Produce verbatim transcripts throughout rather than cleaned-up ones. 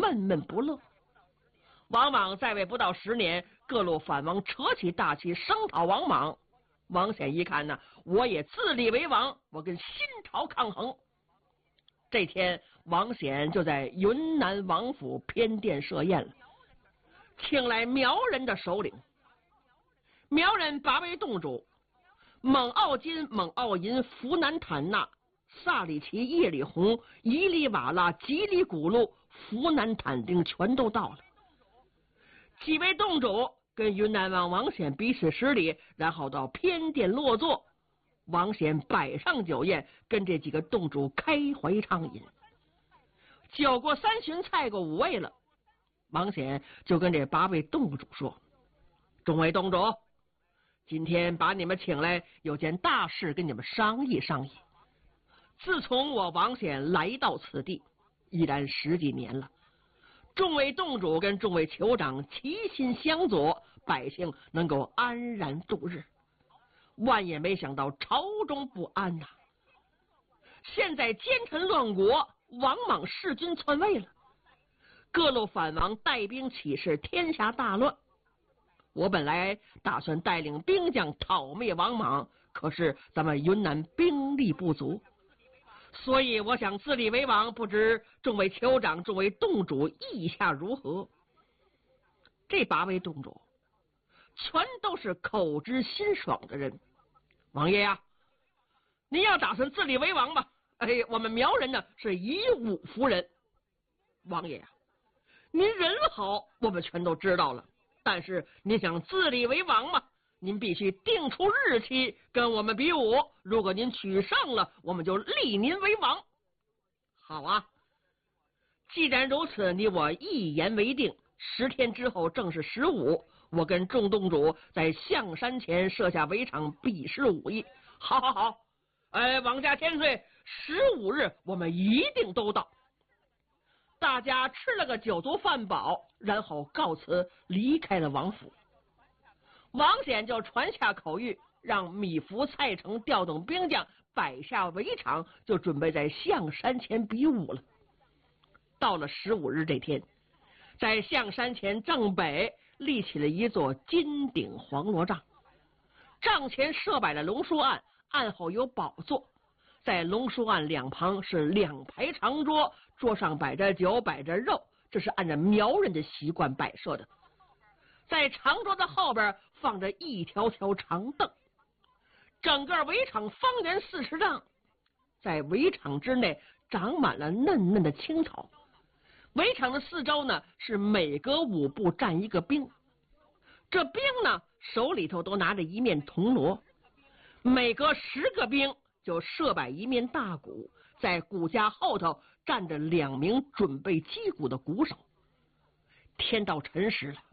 闷闷不乐。王莽在位不到十年，各路反王扯起大旗声讨王莽。王显一看呢，我也自立为王，我跟新朝抗衡。这天，王显就在云南王府偏殿设宴了，请来苗人的首领。苗人八位洞主：蒙奥金、蒙奥银、福南坦纳、萨里奇、叶里红、伊里瓦拉、吉里古路、福南坦丁全都到了。几位洞主跟云南王王显彼此施礼，然后到偏殿落座。王显摆上酒宴，跟这几个洞主开怀畅饮。酒过三巡，菜过五味了，王显就跟这八位洞主说：众位洞主，今天把你们请来，有件大事跟你们商议商议。自从我王显来到此地，已然十几年了，众位洞主跟众位酋长齐心相佐，百姓能够安然度日。万也没想到朝中不安呐、啊！现在奸臣乱国，王莽弑君篡位了，各路反王带兵起事，天下大乱。我本来打算带领兵将讨灭王莽，可是咱们云南兵力不足，所以我想自立为王，不知众位酋长、众位洞主意下如何？这八位洞主全都是口直心爽的人。王爷呀、啊，您要打算自立为王吧？哎，我们苗人呢是以武服人。王爷呀、啊，您人好，我们全都知道了。但是您想自立为王嘛，您必须定出日期跟我们比武。如果您取胜了，我们就立您为王。好啊，既然如此，你我一言为定。十天之后正是十五，我跟众洞主在象山前设下围场，比试武艺。好好好，哎，王家千岁，十五日我们一定都到。大家吃了个酒足饭饱，然后告辞离开了王府。王显就传下口谕，让米芾、蔡成调动兵将，摆下围场，就准备在象山前比武了。到了十五日这天，在象山前正北立起了一座金顶黄罗帐，帐前设摆了龙书案，案后有宝座。在龙书案两旁是两排长桌，桌上摆着酒，摆着肉，这是按照苗人的习惯摆设的。在长桌的后边放着一条条长凳，整个围场方圆四十丈，在围场之内长满了嫩嫩的青草。围场的四周呢是每隔五步站一个兵，这兵呢手里头都拿着一面铜锣，每隔十个兵就设摆一面大鼓，在鼓架后头站着两名准备击鼓的鼓手。天到辰时了，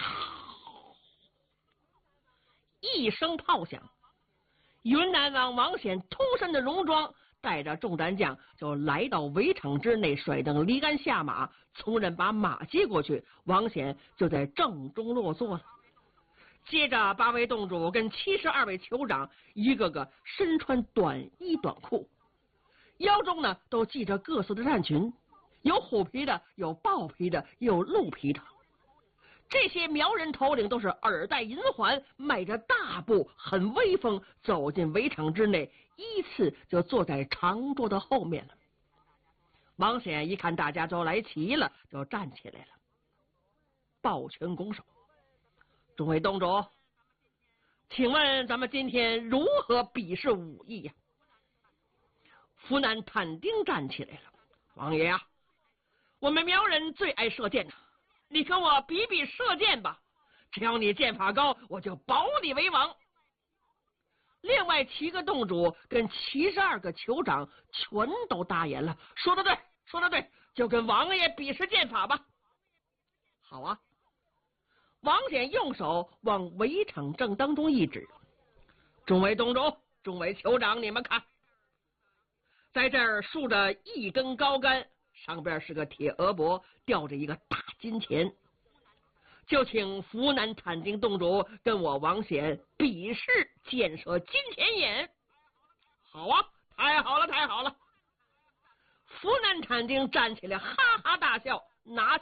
一声炮响，云南王王显通身的戎装，带着众战将就来到围场之内，甩蹬离鞍下马，从人把马接过去，王显就在正中落座了。接着八位洞主跟七十二位酋长一个个身穿短衣短裤，腰中呢都系着各色的战裙，有虎皮的，有豹皮的，有鹿皮的。这些苗人头领都是耳戴银环，迈着大步，很威风，走进围场之内，依次就坐在长桌的后面了。王显一看大家都来齐了，就站起来了，抱拳拱手：众位洞主，请问咱们今天如何比试武艺呀、啊？福南坦丁站起来了：王爷呀、啊，我们苗人最爱射箭呐、啊，你跟我比比射箭吧，只要你箭法高，我就保你为王。另外七个洞主跟七十二个酋长全都答言了，说得对，说得对，就跟王爷比试箭法吧。好啊，王显用手往围场正当中一指：众位洞主，众位酋长，你们看，在这儿竖着一根高杆，上边是个铁额帛，吊着一个大金钱，就请福南坦丁洞主跟我王显比试箭射金钱眼。好啊，太好了，太好了！福南坦丁站起来哈哈大笑，拿